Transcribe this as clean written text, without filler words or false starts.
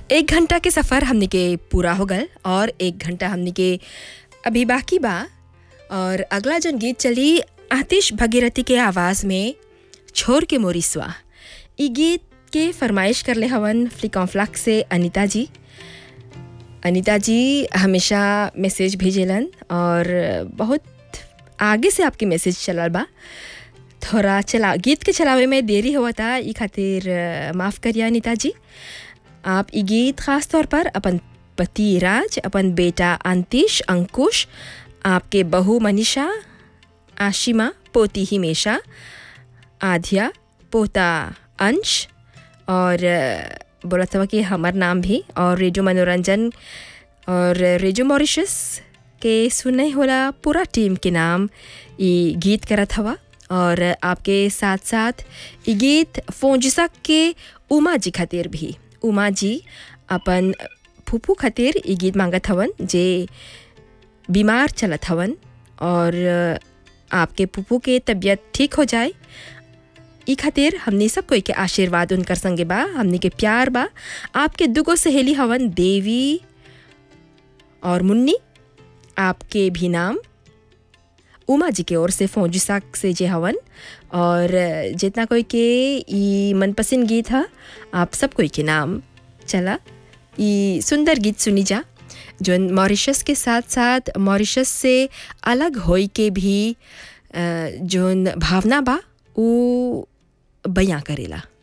एक घंटा के सफ़र हमने के पूरा हो गल और एक घंटा हमने के अभी बाकी बा। और अगला जन गीत चली आतिश भगीरथी के आवाज़ में छोर के मोरिसवा। ई गीत के फरमाइश कर ले हवन फ्लिकॉन्फ्लक से अनीता जी। अनीता जी हमेशा मैसेज भेजेलन और बहुत आगे से आपके मैसेज चलल बा। थोड़ा चला गीत के चलावे में देरी हुआ था, ई खातिर माफ़ करिए अनीता जी। आप ई गीत ख़ास तौर पर अपन पति राज, अपन बेटा अंतिश अंकुश, आपके बहू मनीषा, आशिमा, पोती हिमेशा, आध्या, पोता अंश और बोला था कि हमार नाम भी, और रेडियो मनोरंजन और रेडियो मॉरिशस के सुने होला पूरा टीम के नाम ये गीत करत हवा। और आपके साथ साथ ये गीत फोंजिसक के उमा जी खातिर भी। उमा जी अपन फूफू खातिर ये गीत मांगत हवन जे बीमार चलत हवन और आपके फूफू के तबीयत ठीक हो जाए, ई खातिर हमने सब कोई के आशीर्वाद उनकर संगे बा, हमने के प्यार बा। आपके दुगो सहेली हवन देवी और मुन्नी, आपके भी नाम उमा जी के ओर से फोंजिसक से जे हवन। और जितना कोई के ई मनपसंद गीत है आप सब कोई के नाम। चला ई सुंदर गीत सुनी जा जो मॉरिशस के साथ साथ मॉरिशस से अलग होई के भी जोन भावना बा वो बयां करेला।